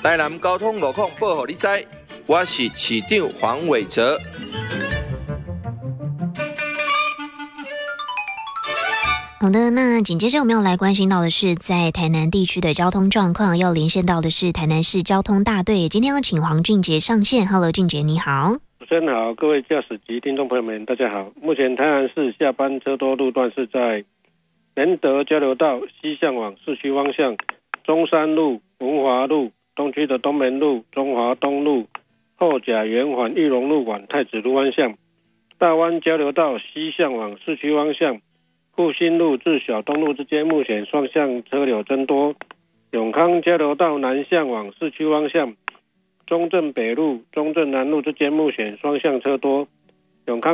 台南交通路况报给你知，我是市长黄伟哲。 好的，那紧接着我们要来关心到的是在台南地区的交通状况，要连线到的是台南市交通大队，今天要请黄俊杰上线。Hello， 俊杰你好。 主持人好，各位驾驶及听众朋友们，大家好。目前台南市下班车多路段是在仁德交流道西向往市区方向，中山路、文华路、东区的东门路、中华东路、后甲圆环、裕隆路往太子路方向，大湾交流道西向往市区方向，复兴路至小东路之间目前双向车流增多，永康交流道南向往市区方向，中正北路、中正南路之间目前双向车多，永康